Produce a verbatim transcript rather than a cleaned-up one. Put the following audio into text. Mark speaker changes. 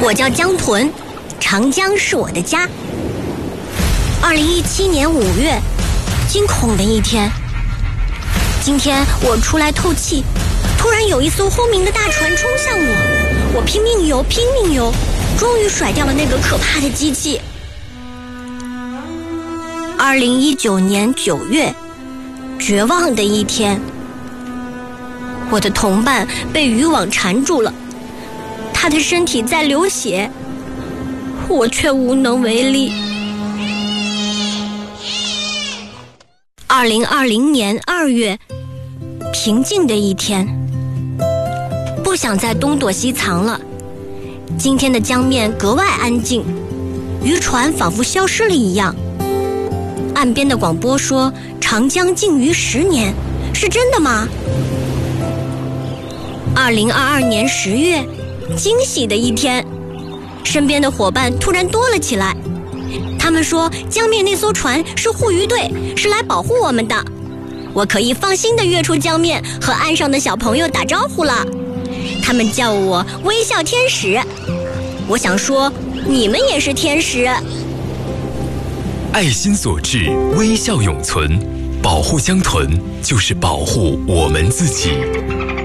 Speaker 1: 我叫江豚，长江是我的家。二零一七年五月，惊恐的一天。今天我出来透气，突然有一艘轰鸣的大船冲向我，我拼命游，拼命游，终于甩掉了那个可怕的机器。二零一九年九月，绝望的一天。我的同伴被渔网缠住了，他的身体在流血，我却无能为力。二零二零年二月，平静的一天。不想再东躲西藏了。今天的江面格外安静，渔船仿佛消失了一样。岸边的广播说长江禁渔十年，是真的吗？二零二二年十月，惊喜的一天，身边的伙伴突然多了起来。他们说江面那艘船是护渔队，是来保护我们的。我可以放心地跃出江面，和岸上的小朋友打招呼了。他们叫我微笑天使。我想说，你们也是天使。
Speaker 2: 爱心所致，微笑永存。保护江豚，就是保护我们自己。